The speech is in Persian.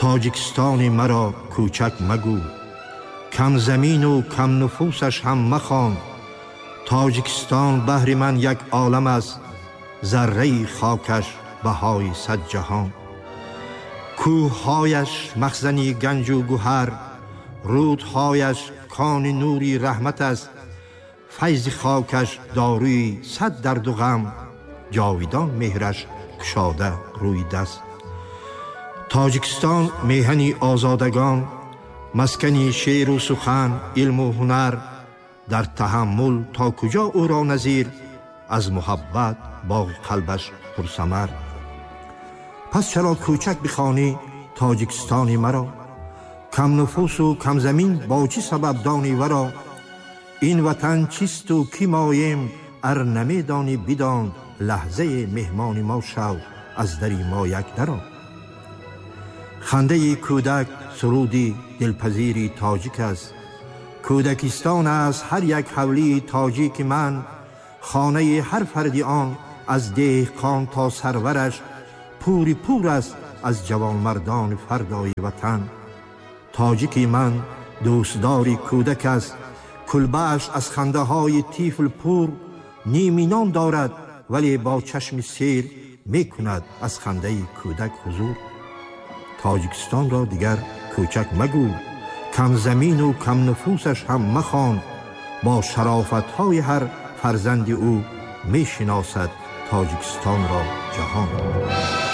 تاجیکستان مرا کوچک مگو، کم زمین و کم نفوسش هم مخوان. تاجیکستان بهر من یک عالم است، ذره خاکش بهای 100 جهان. کوه‌هایش مخزنی گنج و گوهر، رودهایش کان نوری رحمت است. فیض خاکش داروی 100 درد و غم، جاویدان مهرش گشاده روی دست. تاجیکستان میهنی آزادگان، مسکنی شعر و سخن، علم و هنر. در تحمل تا کجا او را نظیر، از محبت باغ قلبش پرثمر. پس چرا کوچک بخوانی تاجیکستان مرا؟ کم نفوس و کم زمین با چی سبب دانی ورا؟ این وطن چیست و کی مایم ار نمیدانی بدان، لحظه مهمان ما شو از دری ما یک درا. خنده کودک سرودی دلپذیری تاجیک است. کودکستان است هر یک حولی تاجیک من، خانه هر فردی آن از دهقان تا سرورش. پوری پور است از جوانمردان فردای وطن. تاجیکی من دوستداری کودک است، کلبه‌اش از خنده های طفل پور. نیمی نان دارد ولی با چشم سیر، می کند از خنده کودک حضور. تاجیکستان را دیگر کوچک مگو، کم زمین و کم نفوسش هم مخوان. با شرافت های هر فرزند او می شناسد تاجیکستان را جهان.